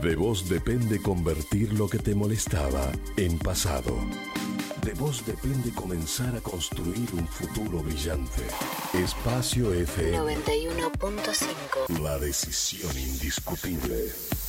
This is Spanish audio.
De vos depende convertir lo que te molestaba en pasado. De vos depende comenzar a construir un futuro brillante. Espacio FM 91.5. La decisión indiscutible.